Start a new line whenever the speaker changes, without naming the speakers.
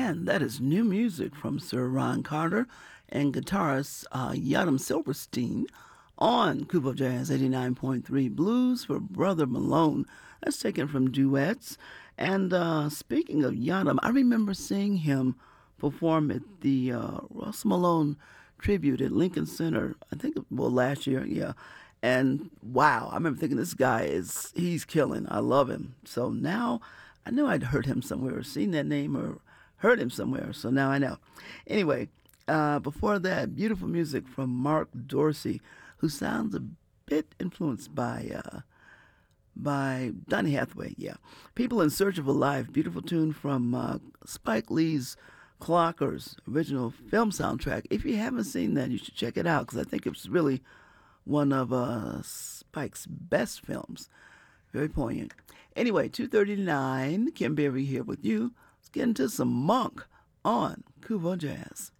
And that is new music from Sir Ron Carter and guitarist Yadam Silverstein on Kubo Jazz 89.3 Blues for Brother Malone. That's taken from Duets. And speaking of Yadam, I remember seeing him perform at the Russ Malone tribute at Lincoln Center, I think, well, last year, yeah. And wow, I remember thinking he's killing. I love him. So now I knew I'd heard him somewhere or seen that name or heard him somewhere. So now I know. Anyway, before that, beautiful music from Mark Dorsey, who sounds a bit influenced by Donny Hathaway. Yeah, People in Search of a Life, beautiful tune from Spike Lee's Clockers original film soundtrack. If you haven't seen that, you should check it out because I think it's really one of Spike's best films. Very poignant. Anyway, 2:39, Kim Berry here with you. Let's get into some Monk on Kubo Jazz.